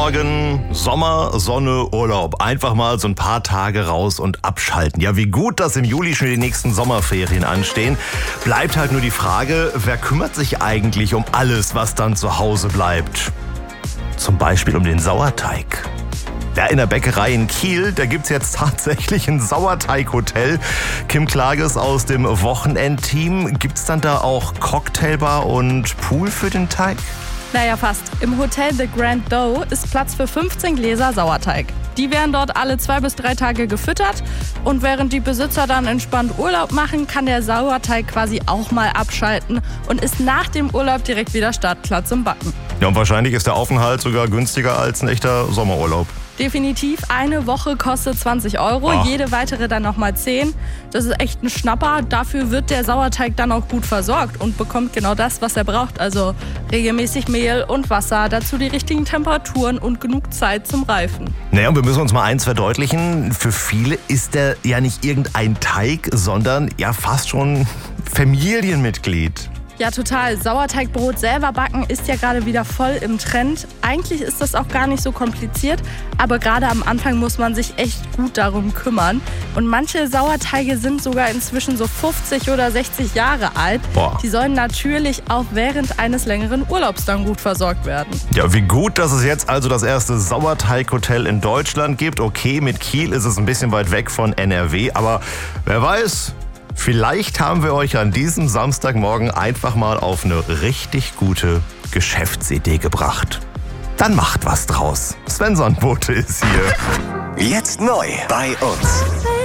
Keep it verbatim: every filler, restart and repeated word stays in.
Morgen, Sommer, Sonne, Urlaub. Einfach mal so ein paar Tage raus und abschalten. Ja, wie gut, dass im Juli schon die nächsten Sommerferien anstehen. Bleibt halt nur die Frage, wer kümmert sich eigentlich um alles, was dann zu Hause bleibt? Zum Beispiel um den Sauerteig. Ja, in der Bäckerei in Kiel, da gibt's jetzt tatsächlich ein Sauerteighotel. Kim Klages aus dem Wochenendteam. Gibt's dann da auch Cocktailbar und Pool für den Teig? Naja, fast. Im Hotel The Grand Doe ist Platz für fünfzehn Gläser Sauerteig. Die werden dort alle zwei bis drei Tage gefüttert. Und während die Besitzer dann entspannt Urlaub machen, kann der Sauerteig quasi auch mal abschalten und ist nach dem Urlaub direkt wieder startklar zum Backen. Ja, und wahrscheinlich ist der Aufenthalt sogar günstiger als ein echter Sommerurlaub. Definitiv, eine Woche kostet zwanzig Euro, Ach. jede weitere dann nochmal zehn. Das ist echt ein Schnapper. Dafür wird der Sauerteig dann auch gut versorgt und bekommt genau das, was er braucht. Also regelmäßig Mehl und Wasser, dazu die richtigen Temperaturen und genug Zeit zum Reifen. Naja, und wir müssen uns mal eins verdeutlichen. Für viele ist der ja nicht irgendein Teig, sondern ja fast schon Familienmitglied. Ja, total. Sauerteigbrot selber backen ist ja gerade wieder voll im Trend. Eigentlich ist das auch gar nicht so kompliziert, aber gerade am Anfang muss man sich echt gut darum kümmern. Und manche Sauerteige sind sogar inzwischen so fünfzig oder sechzig Jahre alt. Boah. Die sollen natürlich auch während eines längeren Urlaubs dann gut versorgt werden. Ja, wie gut, dass es jetzt also das erste Sauerteighotel in Deutschland gibt. Okay, mit Kiel ist es ein bisschen weit weg von N R W, aber wer weiß, vielleicht haben wir euch an diesem Samstagmorgen einfach mal auf eine richtig gute Geschäftsidee gebracht. Dann macht was draus. Sven Sandbote ist hier. Jetzt neu bei uns.